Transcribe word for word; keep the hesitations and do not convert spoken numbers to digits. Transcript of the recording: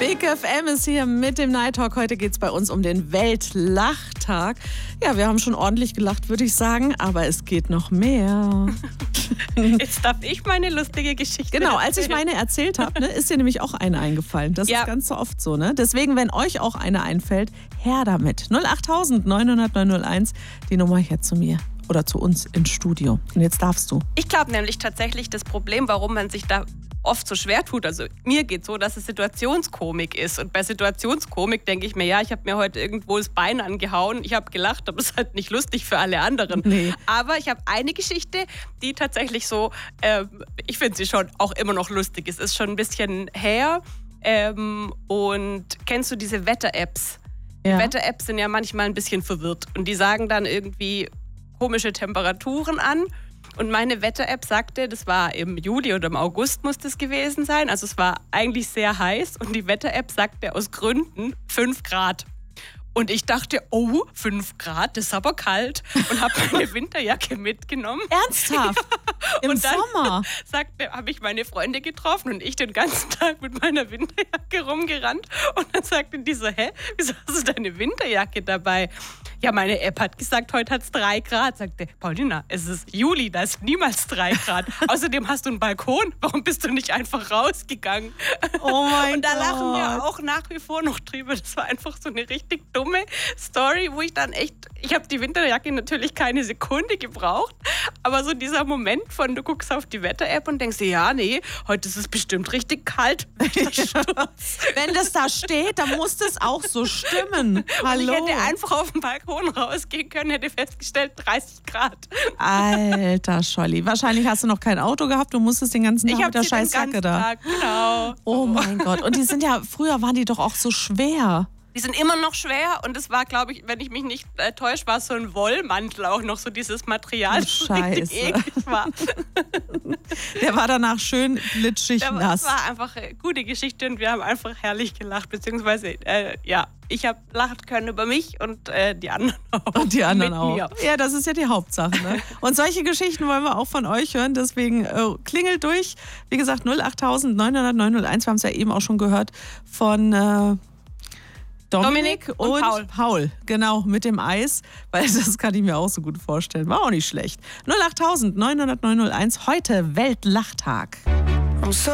Big F M ist hier mit dem Night Talk. Heute geht es bei uns um den Weltlachtag. Ja, wir haben schon ordentlich gelacht, würde ich sagen, aber es geht noch mehr. Jetzt darf ich meine lustige Geschichte Genau, als erzählen. ich meine erzählt habe, ne, ist dir nämlich auch eine eingefallen. Das Ja. ist ganz so oft so. Ne? Deswegen, wenn euch auch eine einfällt, her damit. null acht neun null null neun null eins, die Nummer hier zu mir oder zu uns ins Studio. Und jetzt darfst du. Ich glaube nämlich tatsächlich, das Problem, warum man sich da oft so schwer tut, also mir geht so, dass es Situationskomik ist. Und bei Situationskomik denke ich mir, ja, ich habe mir heute irgendwo das Bein angehauen, ich habe gelacht, aber es ist halt nicht lustig für alle anderen. Nee. Aber ich habe eine Geschichte, die tatsächlich so, äh, ich finde sie schon auch immer noch lustig. Es ist schon ein bisschen her. Ähm, und kennst du diese Wetter-Apps? Ja. Die Wetter-Apps sind ja manchmal ein bisschen verwirrt. Und die sagen dann irgendwie komische Temperaturen an. Und meine Wetter-App sagte, das war im Juli oder im August muss das gewesen sein. Also es war eigentlich sehr heiß. Und die Wetter-App sagte aus Gründen fünf Grad. Und ich dachte, oh, fünf Grad, das ist aber kalt. Und habe meine Winterjacke mitgenommen. Ernsthaft? Im Und dann Sommer? sagte, habe ich meine Freunde getroffen und ich den ganzen Tag mit meiner Winterjacke rumgerannt. Und dann sagte die so, hä, wieso hast du deine Winterjacke dabei? Ja, meine App hat gesagt, heute hat es drei Grad. Sagte, Paulina, es ist Juli, da ist niemals drei Grad. Außerdem hast du einen Balkon. Warum bist du nicht einfach rausgegangen? Oh mein Und da Gott. lachen wir auch nach wie vor noch drüber. Das war einfach so eine richtig dumme Story, wo ich dann echt, ich habe die Winterjacke natürlich keine Sekunde gebraucht, aber so dieser Moment von, du guckst auf die Wetter-App und denkst dir, ja, nee, heute ist es bestimmt richtig kalt. Wenn das da steht, dann muss das auch so stimmen. Hallo. Und ich hätte einfach auf den Balkon rausgehen können, hätte festgestellt, dreißig Grad. Alter Scholli. Wahrscheinlich hast du noch kein Auto gehabt, du musstest den ganzen Tag Ich mit der habe sie den scheiß Jacke ganzen da. Tag, genau. Oh mein Gott. Und die sind ja, früher waren die doch auch so schwer. Die sind immer noch schwer und es war, glaube ich, wenn ich mich nicht äh, täusche, war es so ein Wollmantel auch noch, so dieses Material, das so richtig Scheiße. eklig war. Der war danach schön glitschig Ja, nass. es war einfach eine gute Geschichte und wir haben einfach herrlich gelacht, beziehungsweise, äh, ja, ich habe lachen können über mich und äh, die anderen auch. Und die anderen mit auch. Mir. Ja, das ist ja die Hauptsache. Ne? Und solche Geschichten wollen wir auch von euch hören. Deswegen äh, klingelt durch. Wie gesagt, null acht neun null null neun null eins. Wir haben es ja eben auch schon gehört von äh, Dominik, Dominik und und, Paul. Paul. Genau, mit dem Eis. Weil das kann ich mir auch so gut vorstellen. War auch nicht schlecht. null acht neun null null neun null eins. Heute Weltlachtag.